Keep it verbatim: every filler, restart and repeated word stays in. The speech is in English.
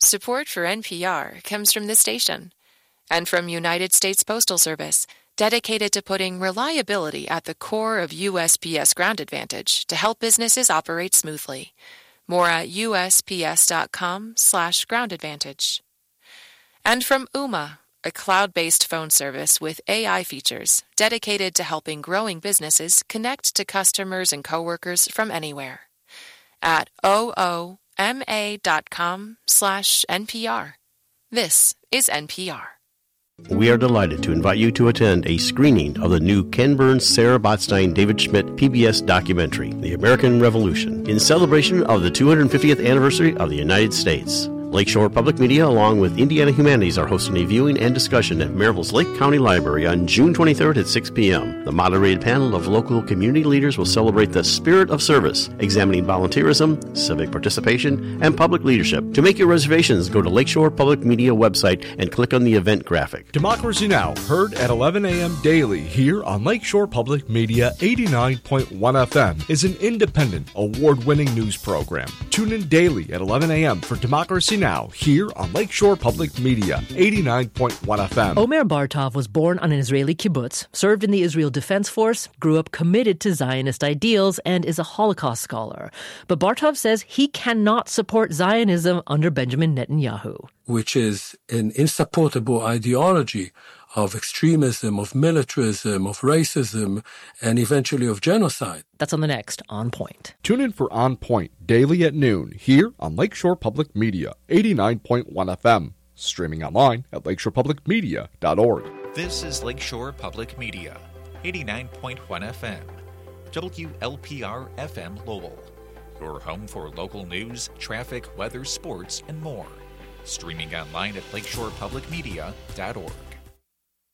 Support for N P R comes from this station and from United States Postal Service, dedicated to putting reliability at the core of U S P S Ground Advantage to help businesses operate smoothly. More at usps.com slash ground advantage. And from Ooma, a cloud-based phone service with A I features dedicated to helping growing businesses connect to customers and coworkers from anywhere. At ooma.com slash NPR. This is N P R. We are delighted to invite you to attend a screening of the new Ken Burns, Sarah Botstein, David Schmidt P B S documentary, The American Revolution, in celebration of the two hundred fiftieth anniversary of the United States. Lakeshore Public Media, along with Indiana Humanities, are hosting a viewing and discussion at Maryville's Lake County Library on June twenty-third at six p.m. The moderated panel of local community leaders will celebrate the spirit of service, examining volunteerism, civic participation, and public leadership. To make your reservations, go to Lakeshore Public Media website and click on the event graphic. Democracy Now! Heard at eleven a.m. daily here on Lakeshore Public Media eighty-nine point one F M is an independent, award-winning news program. Tune in daily at eleven a.m. for Democracy Now! Here on Lakeshore Public Media eighty-nine point one F M. Omer Bartov was born on an Israeli kibbutz, served in the Israel Defense Force, grew up committed to Zionist ideals, and is a Holocaust scholar. But Bartov says he cannot support Zionism under Benjamin Netanyahu, which is an insupportable ideology of extremism, of militarism, of racism, and eventually of genocide. That's on the next On Point. Tune in for On Point daily at noon here on Lakeshore Public Media eighty-nine point one F M. Streaming online at lakeshore public media dot org. This is Lakeshore Public Media eighty-nine point one F M. W L P R F M Lowell. Your home for local news, traffic, weather, sports, and more. Streaming online at lakeshore public media dot org.